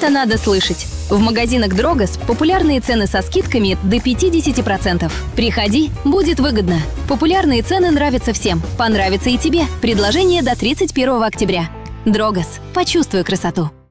Это надо слышать. В магазинах Дрогос популярные цены со скидками до 50%. Приходи, будет выгодно. Популярные цены нравятся всем. Понравится и тебе. Предложение до 31 октября. Дрогос. Почувствуй красоту.